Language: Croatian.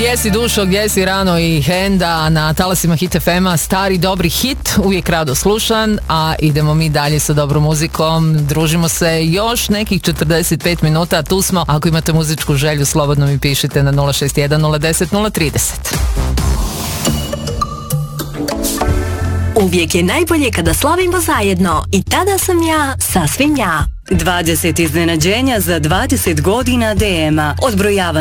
Gdje si dušo, gdje si Rano i Henda na talasima Hit FM-a, stari dobri hit, uvijek rado slušan, a idemo mi dalje sa dobrom muzikom, družimo se još nekih 45 minuta, tu smo, ako imate muzičku želju, slobodno mi pišite na 061 010 030. Uvijek je najbolje kada slavimo zajedno i tada sam ja sasvim ja. 20 iznenađenja za 20 godina DM-a. Odbrojavanje